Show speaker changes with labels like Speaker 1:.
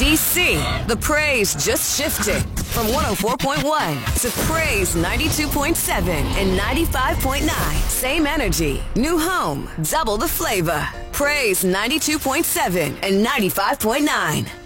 Speaker 1: DC. The praise just shifted from 104.1 to praise 92.7 and 95.9. Same energy, new home, double the flavor. Praise 92.7 and 95.9.